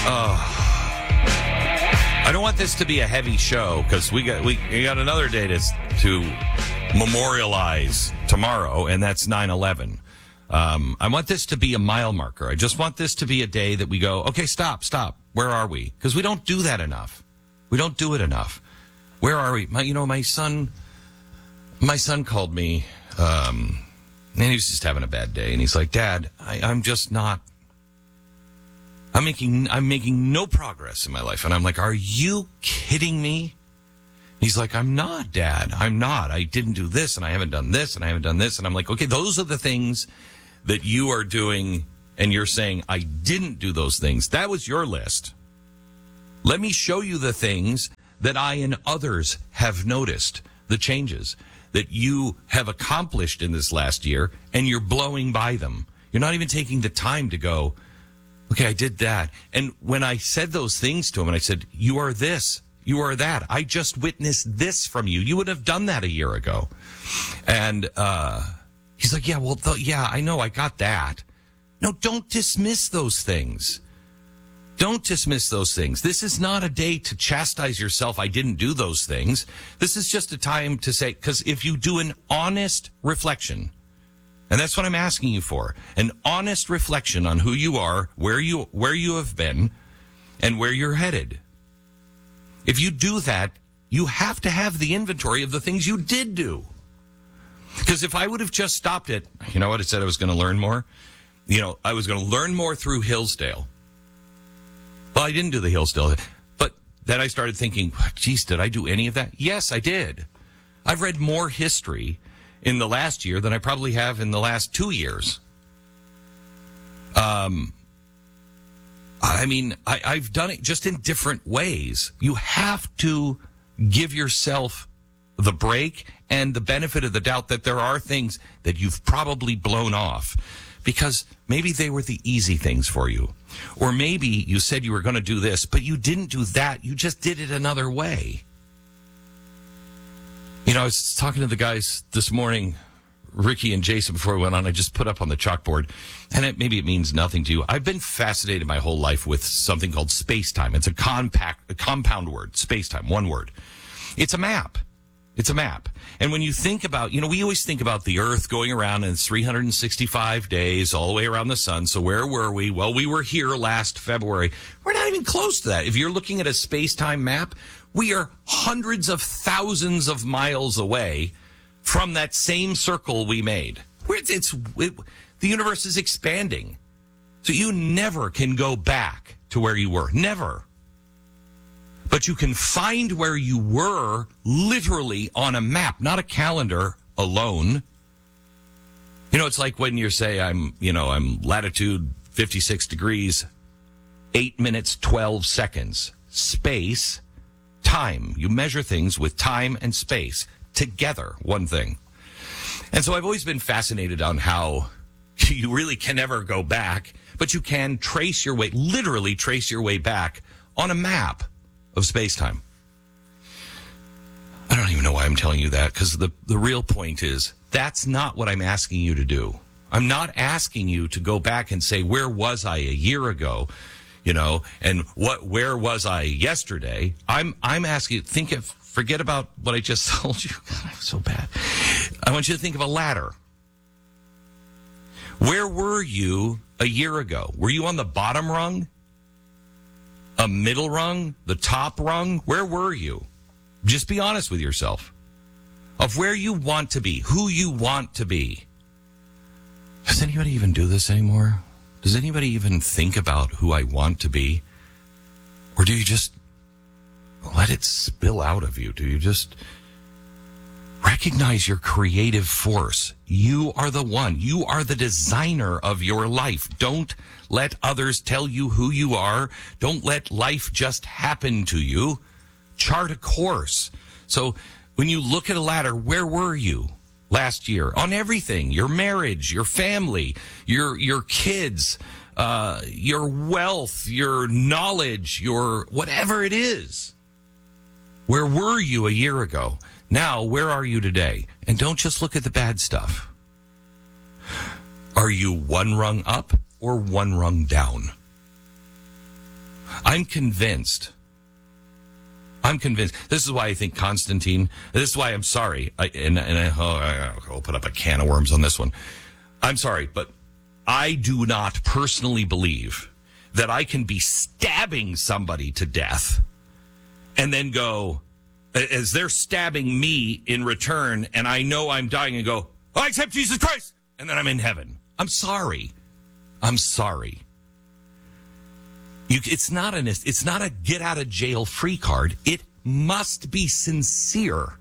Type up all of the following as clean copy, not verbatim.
I don't want this to be a heavy show because we got another day to memorialize tomorrow, and that's 9/11. I want this to be a mile marker. I just want this to be a day that we go, okay, stop. Where are we? Because we don't do that enough. We don't do it enough. Where are we? My son called me, and he was just having a bad day, and he's like, Dad, I'm just not. I'm making no progress in my life. And I'm like, are you kidding me? He's like, I'm not, Dad. I'm not. I didn't do this, and I haven't done this, and I haven't done this. And I'm like, okay, those are the things that you are doing, and you're saying, I didn't do those things. That was your list. Let me show you the things that I and others have noticed, the changes that you have accomplished in this last year, and you're blowing by them. You're not even taking the time to go, okay, I did that. And when I said those things to him, and I said, you are this, you are that. I just witnessed this from you. You would have done that a year ago. And he's like, yeah, well, yeah, I know, I got that. No, don't dismiss those things. Don't dismiss those things. This is not a day to chastise yourself. I didn't do those things. This is just a time to say, because if you do an honest reflection, and that's what I'm asking you for, an honest reflection on who you are, where you have been, and where you're headed. If you do that, you have to have the inventory of the things you did do. Because if I would have just stopped it, you know what? I said I was going to learn more. I was going to learn more through Hillsdale. Well, I didn't do the Hillsdale. But then I started thinking, geez, did I do any of that? Yes, I did. I've read more history in the last year than I probably have in the last 2 years. I've done it just in different ways. You have to give yourself the break and the benefit of the doubt that there are things that you've probably blown off because maybe they were the easy things for you. Or maybe you said you were going to do this, but you didn't do that. You just did it another way. I was talking to the guys this morning, Ricky and Jason, before we went on. I just put up on the chalkboard, and maybe it means nothing to you. I've been fascinated my whole life with something called space-time. It's a compound word, space-time, one word. It's a map. It's a map. And when you think about, we always think about the Earth going around in 365 days all the way around the sun. So where were we? Well, we were here last February. We're not even close to that. If you're looking at a space-time map, we are hundreds of thousands of miles away from that same circle we made. The universe is expanding. So you never can go back to where you were. Never. But you can find where you were literally on a map, not a calendar alone. It's like when you say I'm latitude 56 degrees, 8 minutes, 12 seconds. Space, time. You measure things with time and space together, one thing. And so I've always been fascinated on how you really can never go back, but you can literally trace your way back on a map of space-time. I don't even know why I'm telling you that, because the real point is that's not what I'm asking you to do. I'm not asking you to go back and say, where was I a year ago? And where was I yesterday? I'm asking you, forget about what I just told you. God, I'm so bad. I want you to think of a ladder. Where were you a year ago? Were you on the bottom rung? A middle rung? The top rung? Where were you? Just be honest with yourself. Of where you want to be, who you want to be. Does anybody even do this anymore? Does anybody even think about who I want to be? Or do you just let it spill out of you? Do you just recognize your creative force? You are the one. You are the designer of your life. Don't let others tell you who you are. Don't let life just happen to you. Chart a course. So when you look at a ladder, where were you last year? On everything. Your marriage, your family, your kids, your wealth, your knowledge, your whatever it is. Where were you a year ago? Now, where are you today? And don't just look at the bad stuff. Are you one rung up or one rung down? I'm convinced. This is why I think Constantine, this is why I'm sorry. I'll put up a can of worms on this one. I'm sorry, but I do not personally believe that I can be stabbing somebody to death and then go, as they're stabbing me in return, and I know I'm dying, and go, I accept Jesus Christ, and then I'm in heaven. I'm sorry. It's not a get out of jail free card. It must be sincere.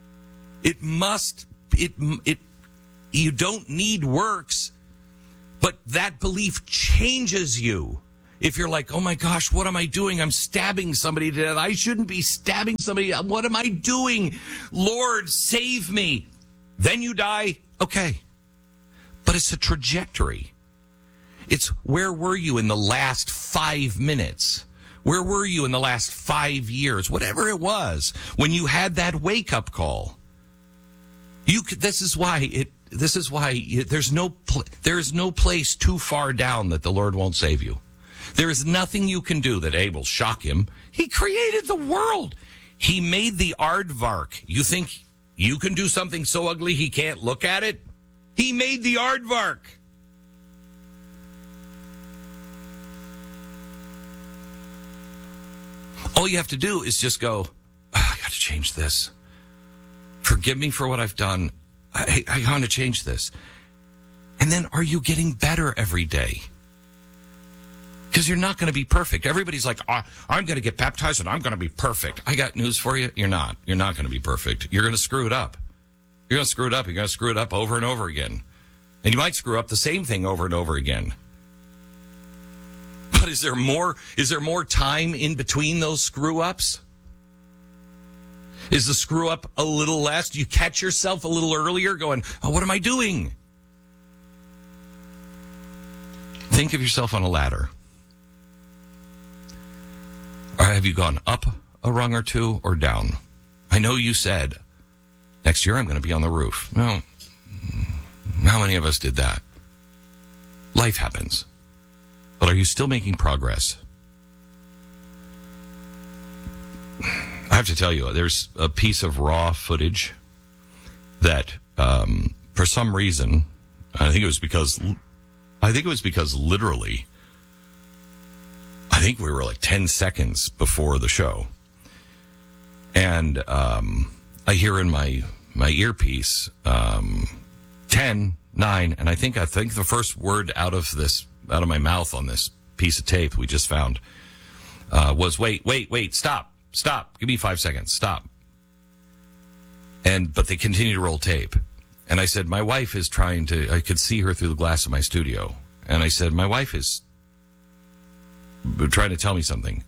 You don't need works, but that belief changes you. If you're like, oh my gosh, what am I doing? I'm stabbing somebody to death. I shouldn't be stabbing somebody. What am I doing? Lord, save me. Then you die. Okay. But it's a trajectory. It's where were you in the last 5 minutes? Where were you in the last 5 years? Whatever it was, when you had that wake-up call. This is why there's no place too far down that the Lord won't save you. There is nothing you can do that will shock him. He created the world. He made the aardvark. You think you can do something so ugly he can't look at it? He made the aardvark. All you have to do is just go, I got to change this. Forgive me for what I've done. I want to change this. And then are you getting better every day? Because you're not going to be perfect. Everybody's like, I'm going to get baptized and I'm going to be perfect. I got news for you. You're not. You're not going to be perfect. You're going to screw it up. You're going to screw it up. You're going to screw it up over and over again. And you might screw up the same thing over and over again. But is there more time in between those screw ups? Is the screw up a little less? Do you catch yourself a little earlier going, oh, what am I doing? Think of yourself on a ladder. Or have you gone up a rung or two or down? I know you said, next year I'm going to be on the roof. No. How many of us did that? Life happens. But are you still making progress? I have to tell you, there's a piece of raw footage that, for some reason, I think it was because literally, I think we were like 10 seconds before the show. And I hear in my earpiece, 10, 9, and I think the first word out of my mouth on this piece of tape we just found was wait, stop, give me 5 seconds, stop. But they continue to roll tape. And I said, my wife is I could see her through the glass of my studio. And I said, my wife is trying to tell me something.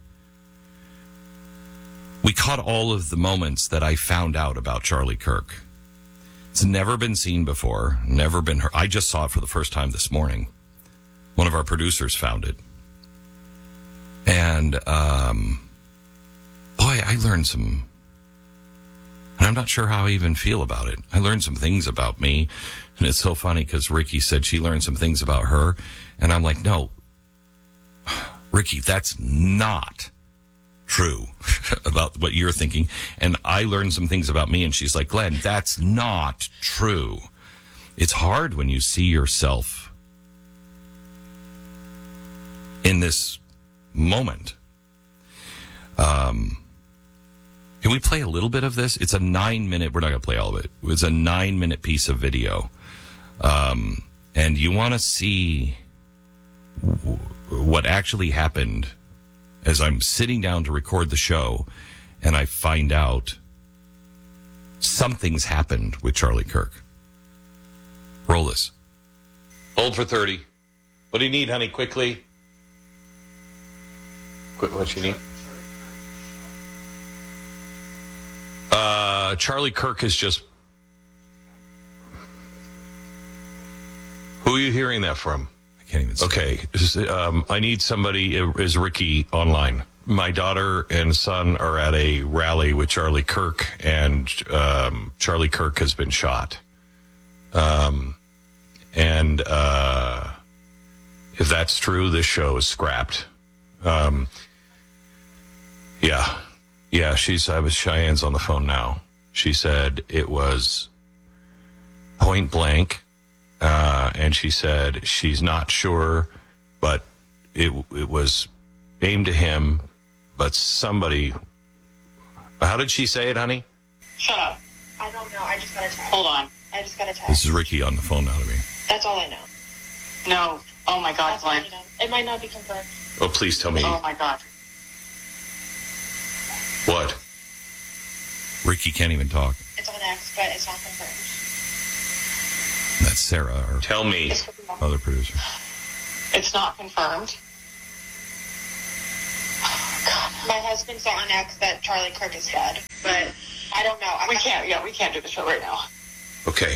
We caught all of the moments that I found out about Charlie Kirk. It's never been seen before, never been heard. I just saw it for the first time this morning. One of our producers found it. And, boy, I learned some, and I'm not sure how I even feel about it. I learned some things about me, and it's so funny because Ricky said she learned some things about her, and I'm like, no, Ricky, that's not true about what you're thinking. And I learned some things about me, and she's like, Glenn, that's not true. It's hard when you see yourself in this moment. Can we play a little bit of this? It's a 9-minute, we're not going to play all of it. It's a 9-minute piece of video. And you want to see what actually happened as I'm sitting down to record the show, and I find out something's happened with Charlie Kirk. Roll this. Hold for 30. What do you need, honey? Quickly. What you need? Charlie Kirk is just... Who are you hearing that from? I can't even see. Okay. I need somebody. Is Ricky online? My daughter and son are at a rally with Charlie Kirk, and Charlie Kirk has been shot. And if that's true, this show is scrapped. Yeah. Yeah, Cheyenne's on the phone now. She said it was point blank, and she said she's not sure, but it was aimed at him, but somebody... How did she say it, honey? Shut up. I don't know. I just got a text. Hold on. I just got a text. This is Ricky on the phone now to me. That's all I know. No. Oh, my God, Glenn. It might not be confirmed. Oh, please tell me. Oh, my God. What? Ricky can't even talk. It's on X, but it's not confirmed. That's Sarah, our Tell me. other producer. It's not confirmed. Oh, God. My husband saw on X that Charlie Kirk is dead, but I don't know. We can't do the show right now. Okay.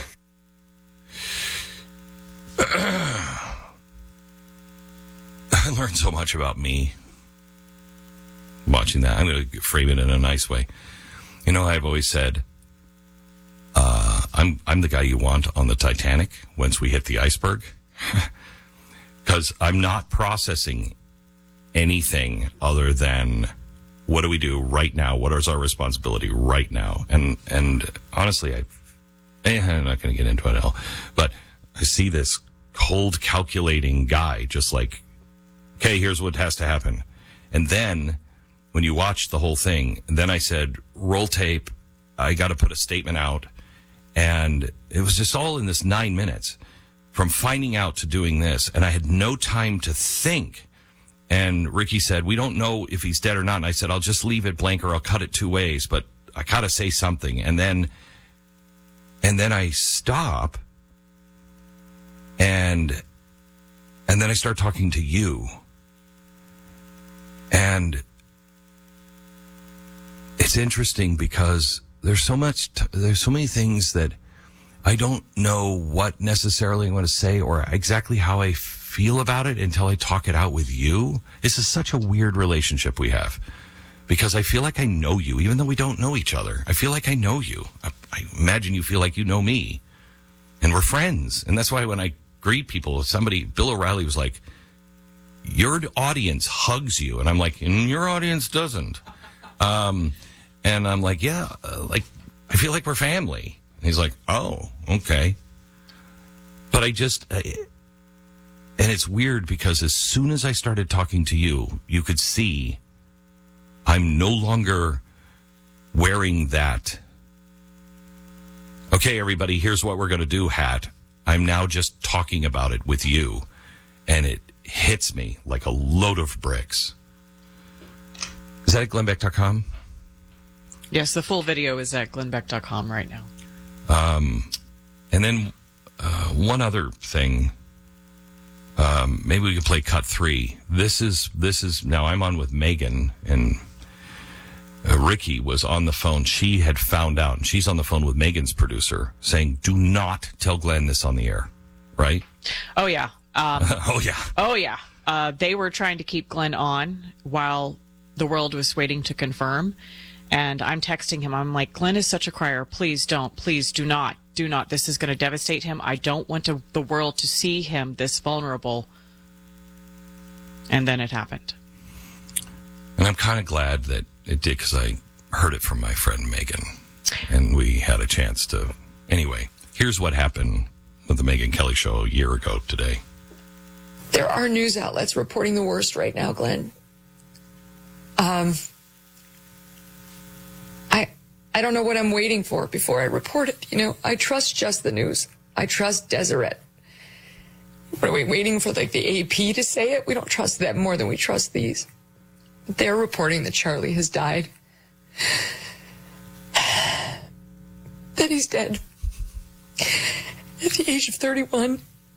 I learned so much about me watching that. I'm going to frame it in a nice way. You know, I've always said, I'm the guy you want on the Titanic once we hit the iceberg. Because I'm not processing anything other than what do we do right now? What is our responsibility right now? And honestly, I'm not going to get into it at all. But I see this cold, calculating guy just like, okay, here's what has to happen. And then when you watch the whole thing, then I said, roll tape. I got to put a statement out. And it was just all in this 9 minutes from finding out to doing this. And I had no time to think. And Ricky said, we don't know if he's dead or not. And I said, I'll just leave it blank or I'll cut it 2 ways, but I got to say something. And then I stop and then I start talking to you. And it's interesting because there's so many things that I don't know what necessarily I want to say or exactly how I feel about it until I talk it out with you. This is such a weird relationship we have because I feel like I know you, even though we don't know each other. I feel like I know you. I imagine you feel like you know me and we're friends. And that's why when I greet people, Bill O'Reilly was like, your audience hugs you. And I'm like, your audience doesn't. And I'm like, yeah, I feel like we're family. And he's like, oh, okay. But and it's weird because as soon as I started talking to you, you could see I'm no longer wearing that. Okay, everybody, here's what we're going to do hat. I'm now just talking about it with you. And it hits me like a load of bricks. Is that at glennbeck.com? Yes, the full video is at glennbeck.com right now. And then one other thing. Maybe we could play cut 3. This is now I'm on with Megan and Ricky was on the phone. She had found out, and she's on the phone with Megan's producer saying, do not tell Glenn this on the air, right? Oh, yeah. Oh, yeah. Oh, yeah. They were trying to keep Glenn on while the world was waiting to confirm. And I'm texting him. I'm like, Glenn is such a crier. Please don't. Please do not. Do not. This is going to devastate him. I don't want the world to see him this vulnerable. And then it happened. And I'm kind of glad that it did because I heard it from my friend Megan. And we had a chance to... Anyway, here's what happened with the Megyn Kelly show a year ago today. There are news outlets reporting the worst right now, Glenn. I don't know what I'm waiting for before I report it. You know, I trust Just the News. I trust Deseret. What are we waiting for, like, the AP to say it? We don't trust them more than we trust these. They're reporting that Charlie has died. That he's dead. At the age of 31.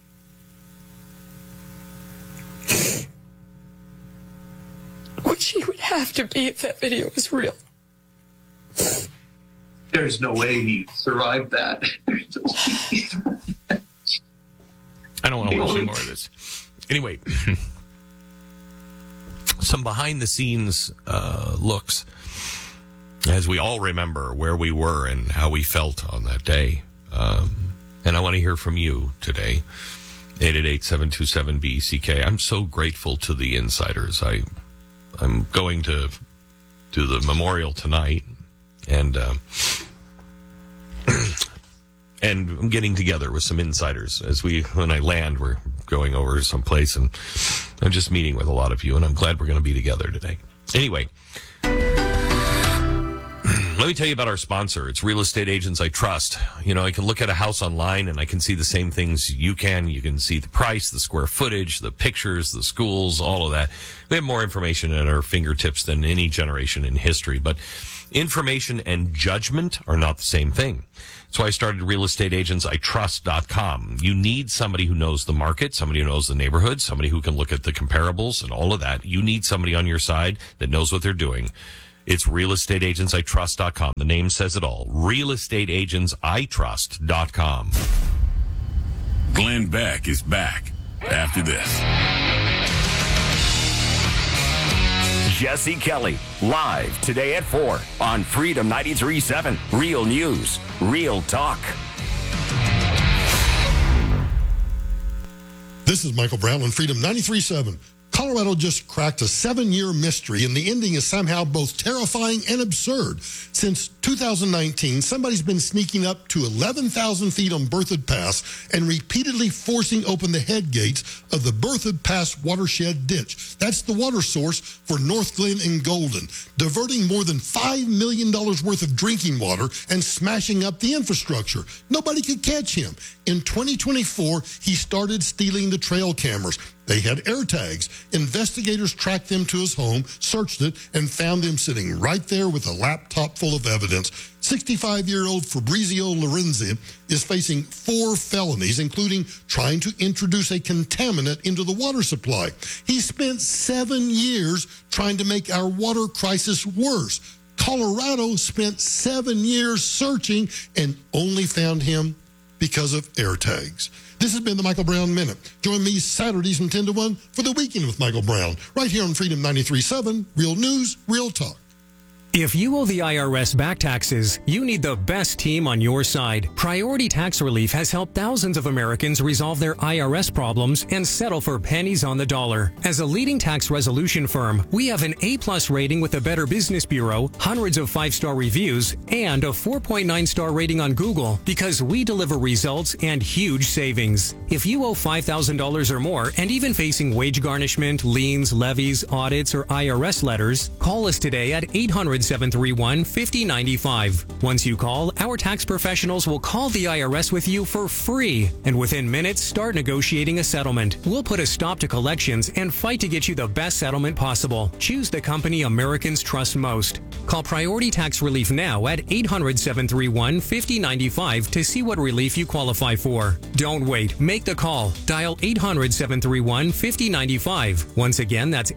Which he would have to be if that video was real. There's no way he survived that. I don't want to watch any more of this. Anyway, some behind-the-scenes looks, as we all remember where we were and how we felt on that day. And I want to hear from you today. 888-727-BECK. I'm so grateful to the insiders. I'm going to to the memorial tonight, and and I'm getting together with some insiders when I land. We're going over someplace, and I'm just meeting with a lot of you, and I'm glad we're going to be together today. Anyway, let me tell you about our sponsor. It's Real Estate Agents I Trust. You know, I can look at a house online and I can see the same things you can. You can see the price, the square footage, the pictures, the schools, all of that. We have more information at our fingertips than any generation in history. But information and judgment are not the same thing. That's why I started realestateagentsitrust.com. You need somebody who knows the market, somebody who knows the neighborhood, somebody who can look at the comparables and all of that. You need somebody on your side that knows what they're doing. It's realestateagentsitrust.com. The name says it all. realestateagentsitrust.com. Glenn Beck is back after this. Jesse Kelly, live today at 4 on Freedom 93.7. Real news, real talk. This is Michael Brown on Freedom 93.7. Colorado just cracked a 7-year mystery, and the ending is somehow both terrifying and absurd. Since 2019, somebody's been sneaking up to 11,000 feet on Berthoud Pass and repeatedly forcing open the head gates of the Berthoud Pass watershed ditch. That's the water source for North Glen and Golden, diverting more than $5 million worth of drinking water and smashing up the infrastructure. Nobody could catch him. In 2024, he started stealing the trail cameras. They had air tags. Investigators tracked them to his home, searched it, and found him sitting right there with a laptop full of evidence. 65-year-old Fabrizio Lorenzi is facing 4 felonies, including trying to introduce a contaminant into the water supply. He spent 7 years trying to make our water crisis worse. Colorado spent 7 years searching and only found him because of air tags. This has been the Michael Brown Minute. Join me Saturdays from 10 to 1 for The Weekend with Michael Brown, right here on Freedom 93.7, Real News, Real Talk. If you owe the IRS back taxes, you need the best team on your side. Priority Tax Relief has helped thousands of Americans resolve their IRS problems and settle for pennies on the dollar. As a leading tax resolution firm, we have an A+ rating with the Better Business Bureau, hundreds of 5-star reviews, and a 4.9-star rating on Google because we deliver results and huge savings. If you owe $5,000 or more and even facing wage garnishment, liens, levies, audits, or IRS letters, call us today at 800-731-5095. Once you call, our tax professionals will call the IRS with you for free, and within minutes, start negotiating a settlement. We'll put a stop to collections and fight to get you the best settlement possible. Choose the company Americans trust most. Call Priority Tax Relief now at 800-731-5095 to see what relief you qualify for. Don't wait. Make the call. Dial 800-731-5095. Once again, that's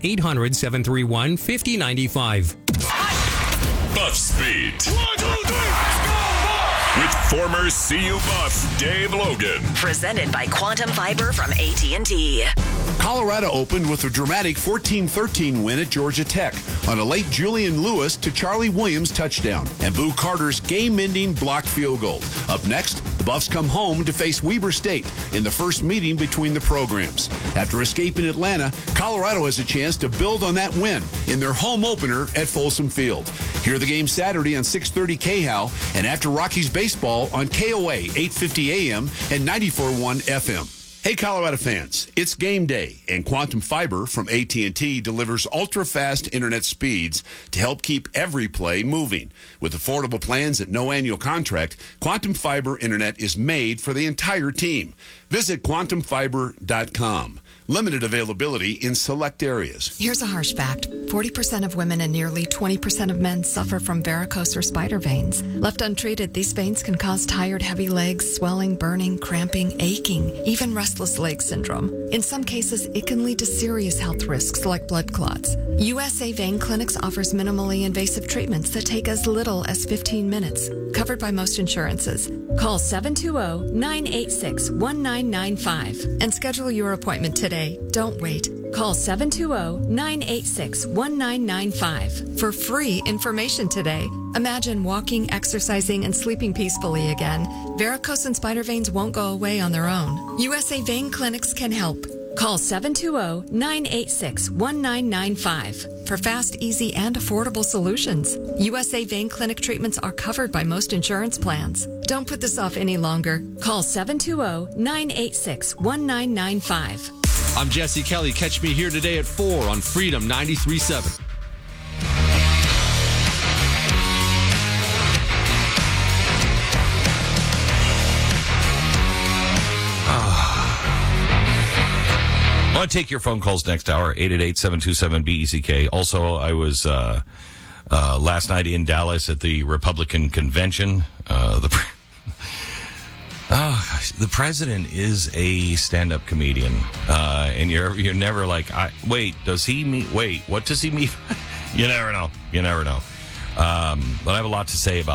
800-731-5095. Buff Speed. 1, 2, 3, let's go, Buff! With former CU Buff Dave Logan. Presented by Quantum Fiber from AT&T. Colorado opened with a dramatic 14-13 win at Georgia Tech on a late Julian Lewis to Charlie Williams touchdown and Boo Carter's game-ending blocked field goal. Up next, the Buffs come home to face Weber State in the first meeting between the programs. After escaping Atlanta, Colorado has a chance to build on that win in their home opener at Folsom Field. Hear the game Saturday on 6:30 KHOW and after Rockies baseball on KOA 850 AM and 94.1 FM. Hey Colorado fans, it's game day and Quantum Fiber from AT&T delivers ultra-fast internet speeds to help keep every play moving. With affordable plans at no annual contract, Quantum Fiber internet is made for the entire team. Visit quantumfiber.com. Limited availability in select areas. Here's a harsh fact. 40% of women and nearly 20% of men suffer from varicose or spider veins. Left untreated, these veins can cause tired, heavy legs, swelling, burning, cramping, aching, even restless leg syndrome. In some cases, it can lead to serious health risks like blood clots. USA Vein Clinics offers minimally invasive treatments that take as little as 15 minutes, covered by most insurances. Call 720-986-1995 and schedule your appointment today. Don't wait. Call 720-986-1995 for free information today. Imagine walking, exercising, and sleeping peacefully again. Varicose and spider veins won't go away on their own. USA Vein Clinics can help. Call 720-986-1995 for fast, easy, and affordable solutions. USA Vein Clinic treatments are covered by most insurance plans. Don't put this off any longer. Call 720-986-1995. I'm Jesse Kelly. Catch me here today at 4 on Freedom 93.7. I want to take your phone calls next hour, 888-727-BECK. Also, I was last night in Dallas at the Republican convention. The president is a stand-up comedian, and you're never like, wait, does he mean? Wait, what does he mean? You never know. But I have a lot to say about